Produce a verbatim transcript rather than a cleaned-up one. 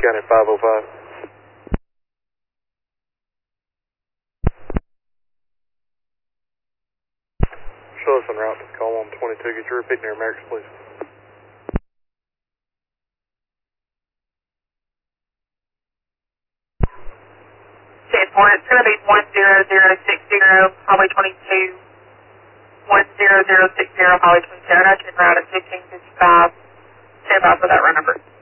County five oh five. Show us en route to call one twenty-two. Get your repeat near Americans, please. ten four, it's going to be one zero zero six zero, Highway twenty-two, one zero zero six zero, Highway twenty-two, and I can route at fifteen fifty-five. Stand by for that run number.